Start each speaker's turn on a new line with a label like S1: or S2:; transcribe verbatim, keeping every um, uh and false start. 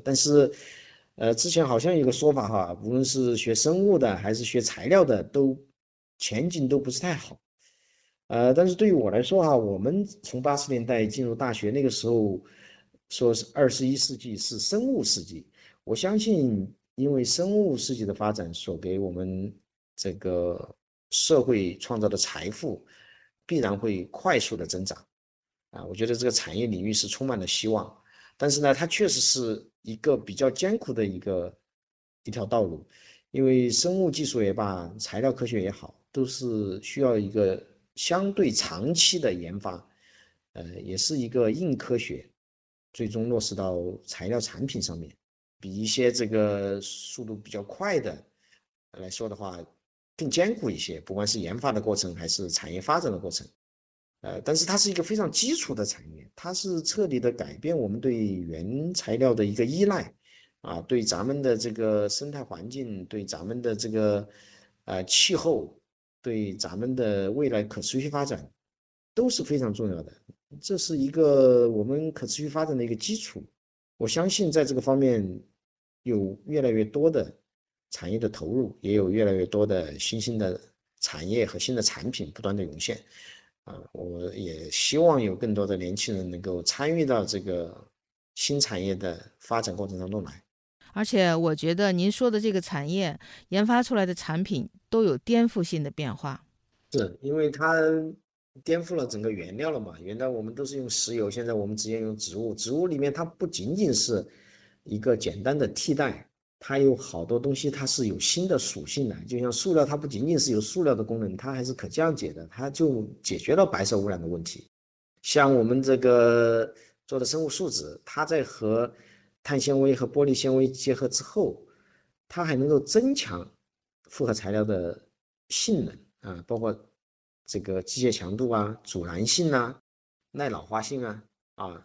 S1: 但是，呃，之前好像有个说法哈，无论是学生物的还是学材料的，都前景都不是太好。呃，但是对于我来说哈，我们从八十年代进入大学那个时候，说是二十一世纪是生物世纪，我相信，因为生物世纪的发展所给我们这个社会创造的财富，必然会快速的增长。啊，我觉得这个产业领域是充满了希望，但是呢，它确实是一个比较艰苦的一个一条道路，因为生物技术也罢，材料科学也好，都是需要一个相对长期的研发，呃，也是一个硬科学，最终落实到材料产品上面，比一些这个速度比较快的来说的话，更艰苦一些，不管是研发的过程还是产业发展的过程。呃，但是它是一个非常基础的产业，它是彻底的改变我们对原材料的一个依赖，啊，对咱们的这个生态环境，对咱们的这个呃气候，对咱们的未来可持续发展都是非常重要的。这是一个我们可持续发展的一个基础。我相信在这个方面有越来越多的产业的投入，也有越来越多的新兴的产业和新的产品不断的涌现。啊，我也希望有更多的年轻人能够参与到这个新产业的发展过程当中来。
S2: 而且我觉得您说的这个产业研发出来的产品都有颠覆性的变化。
S1: 是因为它颠覆了整个原料了嘛？原来我们都是用石油，现在我们直接用植物。植物里面它不仅仅是一个简单的替代，它有好多东西它是有新的属性的。就像塑料，它不仅仅是有塑料的功能，它还是可降解的，它就解决了白色污染的问题。像我们这个做的生物树脂，它在和碳纤维和玻璃纤维结合之后，它还能够增强复合材料的性能啊，包括这个机械强度啊、阻燃性啊、耐老化性啊啊，